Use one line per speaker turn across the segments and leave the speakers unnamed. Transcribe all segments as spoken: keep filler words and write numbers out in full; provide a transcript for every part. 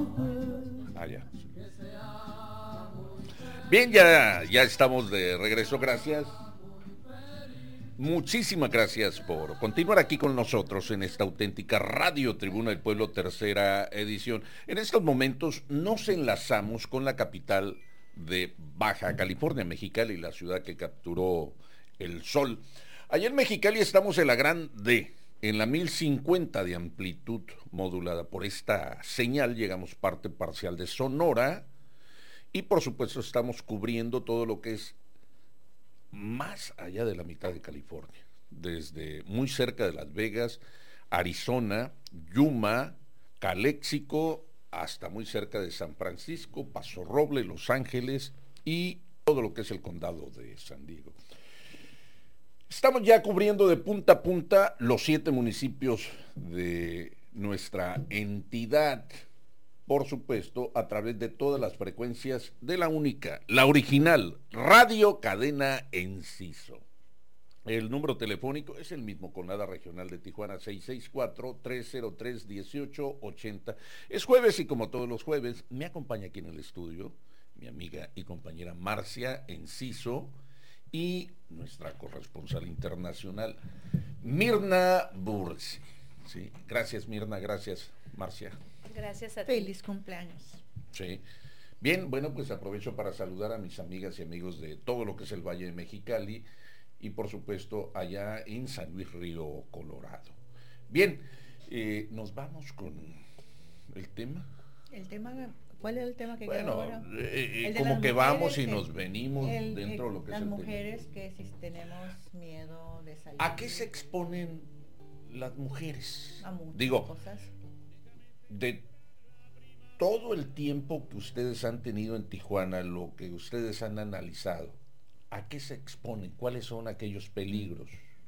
Ah, ya. Bien, ya, ya estamos de regreso, gracias. Muchísimas gracias por continuar aquí con nosotros en esta auténtica Radio Tribuna del Pueblo, tercera edición. En estos momentos nos enlazamos con la capital de Baja California, Mexicali, la ciudad que capturó el sol. Allá en Mexicali estamos en la Gran D, en la mil cincuenta de amplitud modulada. Por esta señal llegamos parte parcial de Sonora y por supuesto estamos cubriendo todo lo que es más allá de la mitad de California, desde muy cerca de Las Vegas, Arizona, Yuma, Calexico, hasta muy cerca de San Francisco, Paso Roble, Los Ángeles y todo lo que es el condado de San Diego. Estamos ya cubriendo de punta a punta los siete municipios de nuestra entidad, por supuesto, a través de todas las frecuencias de la única, la original, Radio Cadena Enciso. El número telefónico es el mismo con la regional de Tijuana, seis seis cuatro, tres cero tres, uno ocho ocho cero. Es jueves y como todos los jueves, me acompaña aquí en el estudio mi amiga y compañera Marcia Enciso y nuestra corresponsal internacional, Mirna Bursi. Sí, gracias Mirna, gracias Marcia.
Gracias a ti.
Feliz cumpleaños.
Sí. Bien, bueno, pues aprovecho para saludar a mis amigas y amigos de todo lo que es el Valle de Mexicali y por supuesto allá en San Luis Río Colorado. Bien, eh, nos vamos con el tema.
El tema, ¿cuál es el tema que
bueno,
ahora?
Eh,
el
como que vamos y
el,
nos venimos
el,
dentro
el,
de lo que
las
es el
mujeres
tema.
Que si tenemos miedo de salir.
¿A qué se exponen las mujeres?
A muchas
Digo,
cosas.
De todo el tiempo que ustedes han tenido en Tijuana, lo que ustedes han analizado, ¿a qué se exponen? ¿Cuáles son aquellos peligros?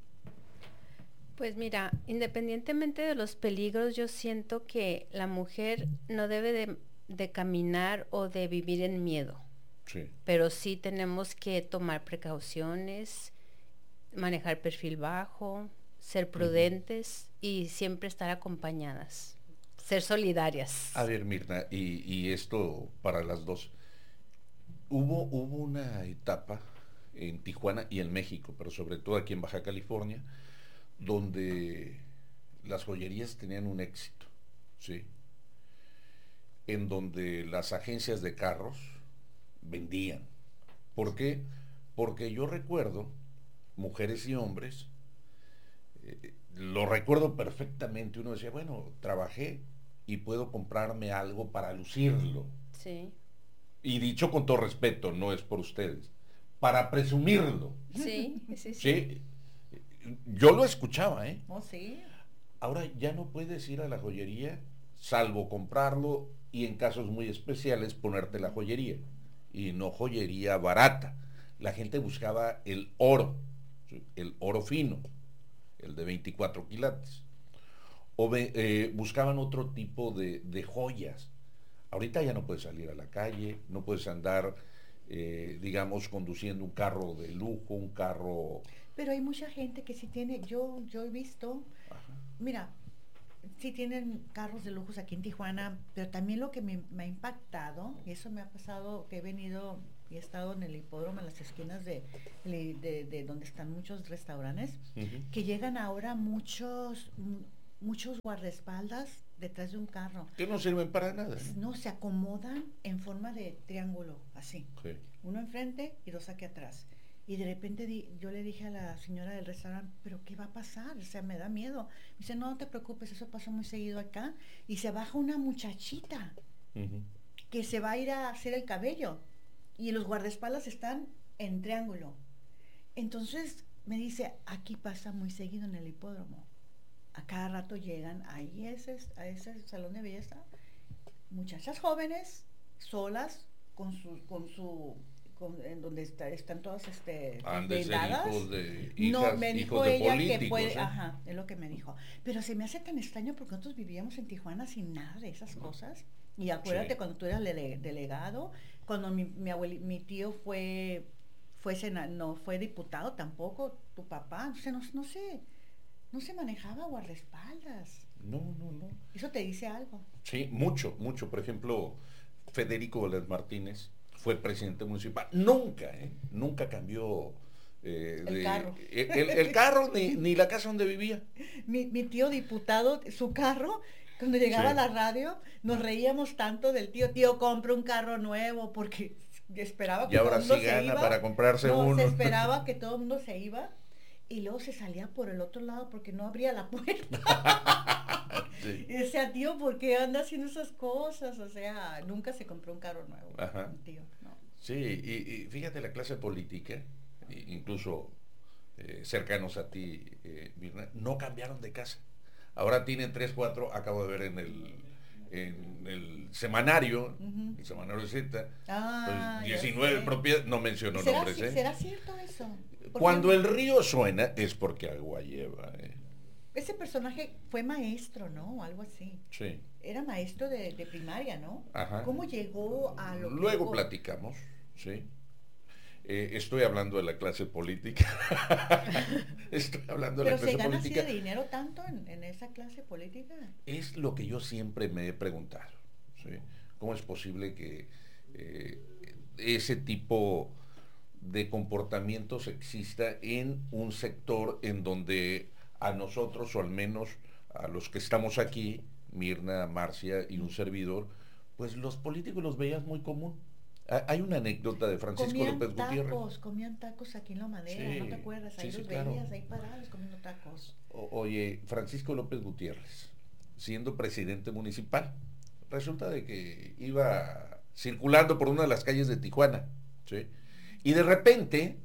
Pues mira, independientemente de los peligros, yo siento que la mujer no debe de, de caminar o de vivir en miedo.
Sí.
Pero sí tenemos que tomar precauciones, manejar perfil bajo, ser prudentes uh-huh. y siempre estar acompañadas. Ser solidarias.
A ver, Mirna, y, y esto para las dos. Hubo, hubo una etapa en Tijuana y en México, pero sobre todo aquí en Baja California, donde las joyerías tenían un éxito, ¿sí? En donde las agencias de carros vendían. ¿Por qué? Porque yo recuerdo, mujeres y hombres, eh, lo recuerdo perfectamente, uno decía, bueno, trabajé y puedo comprarme algo para lucirlo.
Sí.
Y dicho con todo respeto, no es por ustedes, para presumirlo.
Sí, sí, sí.
¿Sí? Yo lo escuchaba, ¿eh?
Oh, sí.
Ahora ya no puedes ir a la joyería, salvo comprarlo y en casos muy especiales ponerte la joyería. Y no joyería barata. La gente buscaba el oro, ¿sí? El oro fino, el de veinticuatro quilates. O eh, buscaban otro tipo de, de joyas. Ahorita ya no puedes salir a la calle, no puedes andar, eh, digamos, conduciendo un carro de lujo, un carro...
Pero hay mucha gente que sí tiene, yo, yo he visto, ajá. Mira, sí tienen carros de lujos aquí en Tijuana, pero también lo que me, me ha impactado, y eso me ha pasado, que he venido y he estado en el hipódromo, en las esquinas de, de, de, de donde están muchos restaurantes, uh-huh. que llegan ahora muchos... muchos guardaespaldas detrás de un carro.
Que no sirven para nada.
No, se acomodan en forma de triángulo, así.
Sí.
Uno enfrente y dos aquí atrás. Y de repente di, yo le dije a la señora del restaurante, ¿pero qué va a pasar? O sea, me da miedo. Me dice, no, no te preocupes, eso pasó muy seguido acá. Y se baja una muchachita uh-huh. que se va a ir a hacer el cabello. Y los guardaespaldas están en triángulo. Entonces me dice, aquí pasa muy seguido en el hipódromo. A cada rato llegan ahí ese, a ese salón de belleza muchachas jóvenes, solas, con su, con su, con, en donde está, están todas este
han de ser hijos de hijas,
no, me dijo
hijos de
ella
políticos,
que puede,
¿eh?
Ajá, es lo que me dijo. Pero se me hace tan extraño porque nosotros vivíamos en Tijuana sin nada de esas cosas. Y acuérdate sí. cuando tú eras dele, delegado, cuando mi, mi abuelo, mi tío fue, fue sena, no fue diputado tampoco, tu papá, o sea, no, no sé. No se manejaba guardaespaldas.
No, no, no.
Eso te dice algo.
Sí, mucho, mucho. Por ejemplo, Federico Valdés Martínez fue presidente municipal. Nunca, ¿eh? Nunca cambió eh,
el
de,
carro.
El, el, el carro ni, ni la casa donde vivía.
Mi, mi tío diputado, su carro, cuando llegaba
Sí.
a la radio, nos reíamos tanto del tío, tío, compra un carro nuevo, porque esperaba que
Y
todo
ahora
el mundo
sí
se
gana
iba.
para comprarse
No,
uno.
se esperaba que todo el mundo se iba, y luego se salía por el otro lado porque no abría la puerta.
Sí.
Y decía, tío, ¿por qué anda haciendo esas cosas? O sea, nunca se compró un carro nuevo,
Ajá.
mi tío, no.
Sí, y, y fíjate la clase política, incluso eh, cercanos a ti, eh, Mirna, no cambiaron de casa. Ahora tienen tres, cuatro, acabo de ver en el, en el semanario,
Ujú.
el semanario Z,
Ah,
pues,
ya
diecinueve
sé.
propiedades, no menciono
¿Será,
nombres,
ci-
¿eh?
¿Será cierto eso? Porque
Cuando el río suena es porque agua lleva, ¿eh?
ese personaje fue maestro, ¿no? Algo así.
Sí.
Era maestro de, de primaria, ¿no?
Ajá.
¿Cómo llegó a lo que
Luego
llegó?
platicamos, ¿sí? Eh, estoy hablando de la clase política. Estoy hablando de
Pero
la
se
clase
gana así
política.
de dinero tanto en, en esa clase política.
Es lo que yo siempre me he preguntado, ¿sí? ¿Cómo es posible que eh, ese tipo de comportamientos exista en un sector en donde a nosotros, o al menos a los que estamos aquí, Mirna, Marcia y un servidor, pues los políticos los veías muy común? Ha- Hay una anécdota de Francisco
Comían
López Gutiérrez.
tacos, comían tacos aquí en La Madera,
Sí,
¿no te acuerdas? Ahí
sí, sí,
los
claro.
veías, ahí parados comiendo tacos.
O- Oye, Francisco López Gutiérrez, siendo presidente municipal, resulta de que iba circulando por una de las calles de Tijuana, ¿sí? Y de repente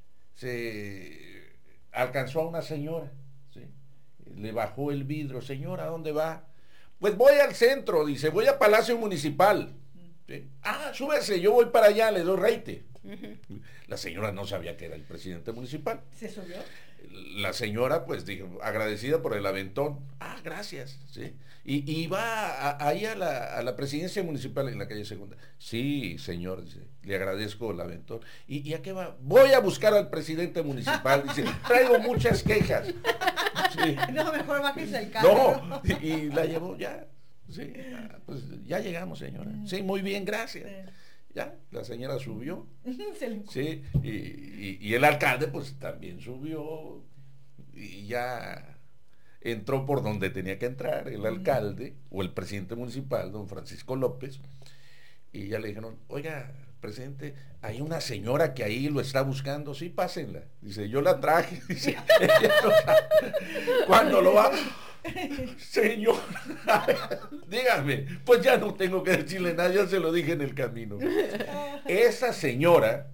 se alcanzó a una señora, ¿sí? Le bajó el vidrio, señora, ¿a dónde va? Pues voy al centro, dice, voy a Palacio Municipal. ¿Sí? Ah, súbese, yo voy para allá, le doy reite.
Ujú.
La señora no sabía que era el presidente municipal.
¿Se subió?
La señora, pues, dijo, agradecida por el aventón. Ah, gracias, ¿sí? Y, y va a- ahí a la, a la presidencia municipal en la calle Segunda. Sí, señor, dice, le agradezco el aventón. ¿Y, y a qué va? Voy a buscar al presidente municipal. Dice, traigo muchas quejas. Sí.
No, mejor bájese el carro.
No, y, y la llevó ya. Sí, ah, pues ya llegamos, señora. Sí, muy bien, gracias.
Sí.
Ya, la señora subió.
Se le-
Sí, y, y- y el alcalde pues también subió y ya entró por donde tenía que entrar el alcalde o el presidente municipal, don Francisco López, y ya le dijeron, oiga, presidente, hay una señora que ahí lo está buscando, sí, pásenla. Dice, yo la traje. Dice, ella no la- cuando lo va, señor, dígame, pues ya no tengo que decirle nada, ya se lo dije en el camino. Esa señora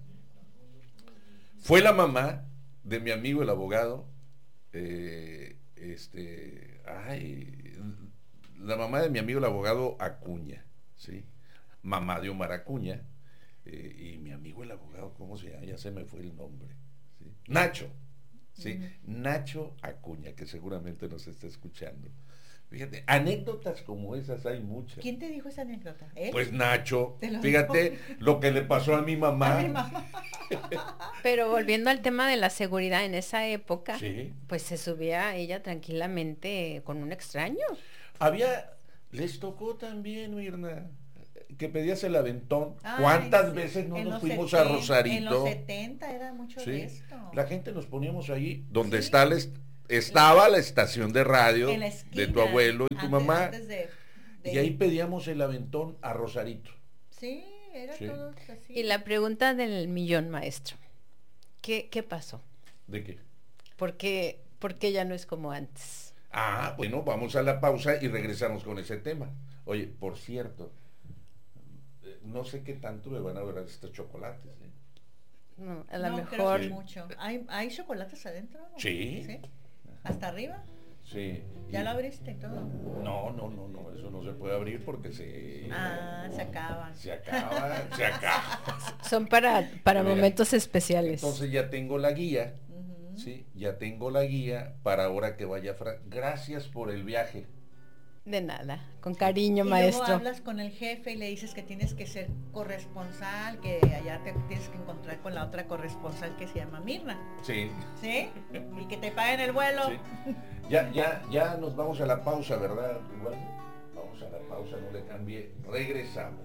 fue la mamá de mi amigo el abogado, eh, este, ay, la mamá de mi amigo el abogado Acuña, ¿sí? Mamá de Omar Acuña, eh, y mi amigo el abogado, ¿cómo se llama? Ya se me fue el nombre, ¿sí? Nacho, ¿sí?
Ujú.
Nacho Acuña, que seguramente nos está escuchando. Fíjate, anécdotas como esas hay muchas.
¿Quién te dijo esa anécdota? ¿Él?
Pues Nacho,
Te lo
fíjate
dijo.
lo que le pasó a mi mamá.
A mi mamá.
Pero volviendo al tema de la seguridad en esa época,
Sí.
pues se subía ella tranquilamente con un extraño.
Había, les tocó también, Mirna, que pedías el aventón.
Ay,
¿Cuántas
sí.
veces no
En
nos
los
fuimos
seten-
a Rosarito?
En los setenta era mucho de
Sí,
esto.
la gente nos poníamos ahí, donde
Sí.
está la est- estaba la estación de radio
En la
de
esquina,
tu abuelo y tu
antes-
mamá,
antes de- de-
y ahí pedíamos el aventón a Rosarito.
Sí, era
Sí.
todo así.
Y la pregunta del millón, maestro. ¿Qué, qué pasó?
¿De qué?
¿Por qué, por qué ya no es como antes?
Ah, bueno, vamos a la pausa y regresamos con ese tema. Oye, por cierto, eh, no sé qué tanto me van a durar estos chocolates. ¿eh?
No, a lo
No, creo
mejor
que mucho. ¿Hay, ¿Hay chocolates adentro?
Sí.
¿Hasta arriba?
Sí.
¿Ya
y-
lo abriste y todo?
No, no, no, no, eso no se puede abrir porque se...
Ah, se acaban.
Se acaba, se acaba.
son para, para
Mira,
momentos especiales.
Entonces ya tengo la guía,
Ujú.
¿sí? Ya tengo la guía para ahora que vaya a Fra- Gracias por el viaje.
De nada, con cariño,
y
maestro.
Luego hablas con el jefe y le dices que tienes que ser corresponsal, que allá te tienes que encontrar con la otra corresponsal que se llama Mirna.
Sí.
¿Sí? Y que te paguen el vuelo.
Sí. Ya, ya, ya nos vamos a la pausa, ¿verdad? Igual, vamos a la pausa, no le cambie. Regresamos.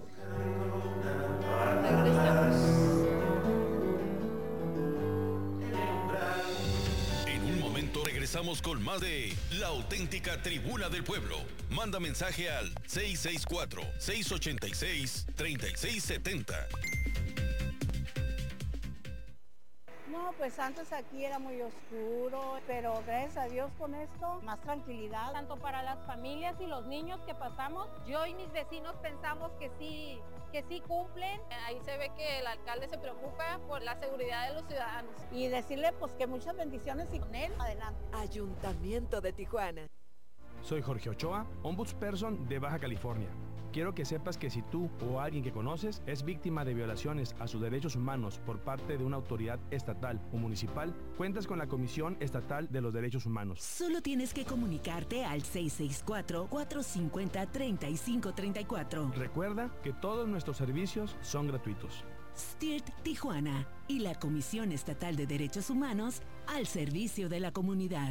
Regresamos.
Regresamos con más de La Auténtica Tribuna del Pueblo. Manda mensaje al seis seis cuatro, seis ocho seis, tres seis siete cero.
No, pues antes aquí era muy oscuro, pero gracias a Dios con esto, más tranquilidad.
Tanto para las familias y los niños que pasamos, yo y mis vecinos pensamos que sí, que sí cumplen. Ahí se ve que el alcalde se preocupa por la seguridad de los ciudadanos.
Y decirle pues que muchas bendiciones y con él, adelante.
Ayuntamiento de Tijuana.
Soy Jorge Ochoa, ombudsperson de Baja California. Quiero que sepas que si tú o alguien que conoces es víctima de violaciones a sus derechos humanos por parte de una autoridad estatal o municipal, cuentas con la Comisión Estatal de los Derechos Humanos.
Solo tienes que comunicarte al seis seis cuatro, cuatro cinco cero, tres cinco tres cuatro.
Recuerda que todos nuestros servicios son gratuitos.
S T I R T Tijuana y la Comisión Estatal de Derechos Humanos al servicio de la comunidad.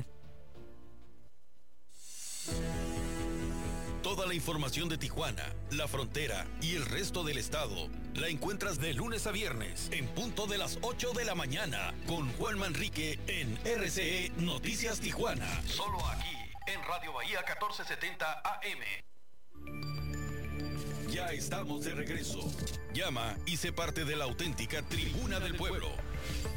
Toda la información de Tijuana, la frontera y el resto del estado la encuentras de lunes a viernes en punto de las ocho de la mañana con Juan Manrique en R C E Noticias Tijuana. Solo aquí en Radio Bahía catorce setenta A M. Ya estamos de regreso. Llama y sé parte de la auténtica Tribuna del Pueblo.